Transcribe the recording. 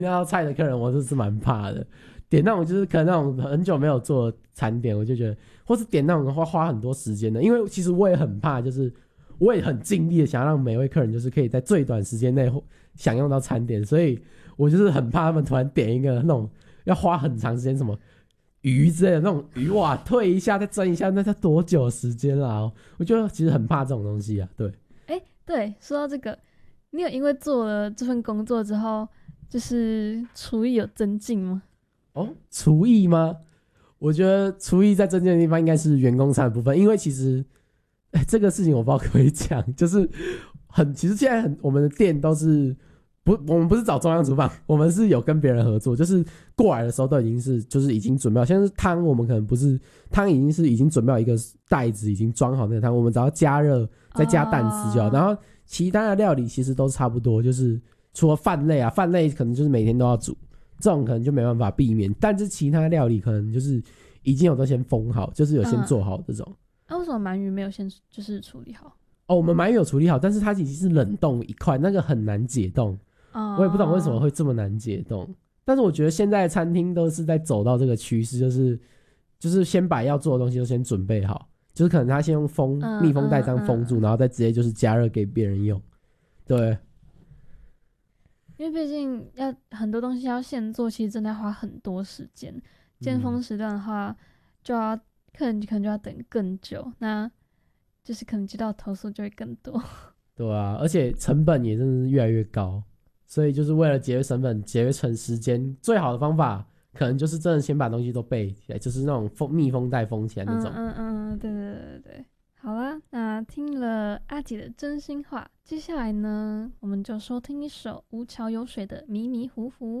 那道菜的客人，我是蛮怕的。点那种就是可能那种很久没有做的餐点，我就觉得，或是点那种花很多时间的，因为其实我也很怕，就是我也很尽力的想要让每位客人就是可以在最短时间内享用到餐点，所以我就是很怕他们突然点一个那种要花很长时间什么鱼之类的那种鱼，哇，退一下再蒸一下，那才多久的时间啦？我就其实很怕这种东西啊。对， 对，说到这个，你有因为做了这份工作之后，就是厨艺有增进吗？ 哦，厨艺吗？我觉得厨艺在增进的地方应该是员工餐的部分，因为其实，这个事情我不知道可不可以讲，就是其实现在我们的店都是我们不是找中央厨房，我们是有跟别人合作，就是过来的时候都已经是就是已经准备好，像是汤我们可能不是汤已经准备好一个袋子，已经装好那个汤，我们只要加热再加蛋丝就好，然后其他的料理其实都差不多，就是除了饭类啊，饭类可能就是每天都要煮。这种可能就没办法避免，但是其他料理可能就是已经有都先封好，就是有先做好这种。 为什么鳗鱼没有先就是处理好？ 哦，我们鳗鱼有处理好，但是它已经是冷冻一块，那个很难解冻。我也不懂为什么会这么难解冻。但是我觉得现在的餐厅都是在走到这个趋势，就是先把要做的东西都先准备好，就是可能他先用密封袋这样封住，然后再直接就是加热给别人用。对。 因为毕竟要很多东西要现做，其实真的要花很多时间。尖峰时段的话，客人可能就要等更久，那就是可能接到投诉就会更多。 对啊，而且成本也真的是越来越高，所以就是为了节约成本、节约时间，最好的方法可能就是真的先把东西都备起来，就是那种密封袋封起来那种。 对。好啦，那听了阿姐的真心话，接下来呢，我们就收听一首吴桥有水的《迷迷糊糊》。